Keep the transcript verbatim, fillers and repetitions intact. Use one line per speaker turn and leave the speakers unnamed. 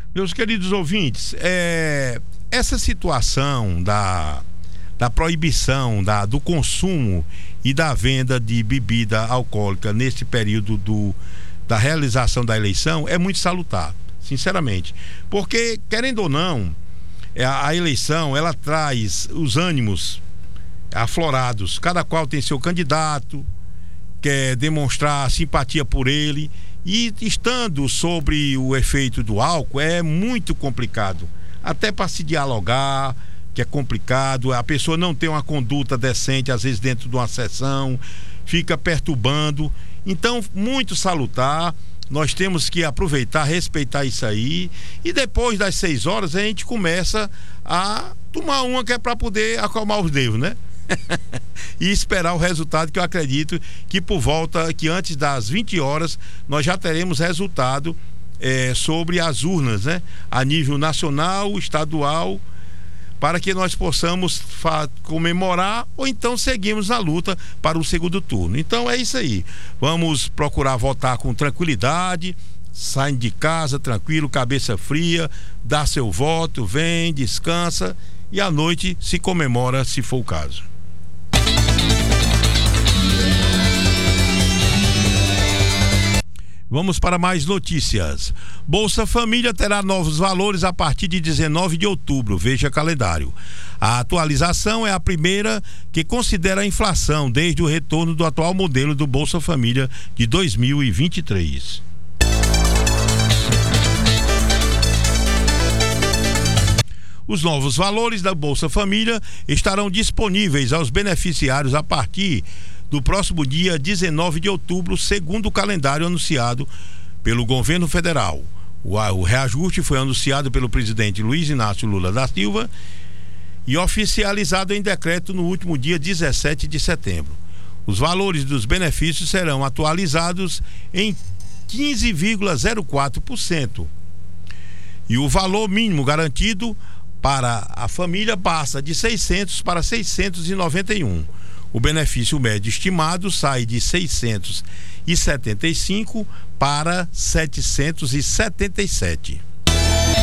Meus queridos ouvintes, é, essa situação da, da proibição da, do consumo e da venda de bebida alcoólica nesse período do, da realização da eleição é muito salutar, sinceramente. Porque, querendo ou não, a, a eleição, ela traz os ânimos aflorados. Cada qual tem seu candidato, quer demonstrar simpatia por ele. E estando sobre o efeito do álcool é muito complicado, até para se dialogar, que é complicado, a pessoa não tem uma conduta decente, às vezes dentro de uma sessão, fica perturbando. Então, muito salutar, nós temos que aproveitar, respeitar isso aí, e depois das seis horas a gente começa a tomar uma que é para poder acalmar os nervos, né? E esperar o resultado, que eu acredito que por volta, que antes das vinte horas nós já teremos resultado é, sobre as urnas, né? A nível nacional, estadual, para que nós possamos comemorar ou então seguirmos na luta para o segundo turno. Então é isso aí, vamos procurar votar com tranquilidade, saindo de casa tranquilo, cabeça fria, dá seu voto, vem, descansa e à noite se comemora, se for o caso. Vamos para mais notícias. Bolsa Família terá novos valores a partir de dezenove de outubro, veja calendário. A atualização é a primeira que considera a inflação desde o retorno do atual modelo do Bolsa Família de dois mil e vinte e três. Os novos valores da Bolsa Família estarão disponíveis aos beneficiários a partir do próximo dia dezenove de outubro, segundo o calendário anunciado pelo governo federal. O, o reajuste foi anunciado pelo presidente Luiz Inácio Lula da Silva e oficializado em decreto no último dia dezessete de setembro. Os valores dos benefícios serão atualizados em quinze vírgula zero quatro por cento. E o valor mínimo garantido para a família passa de seiscentos para seiscentos e noventa e um. O benefício médio estimado sai de seiscentos e setenta e cinco para setecentos e setenta e sete.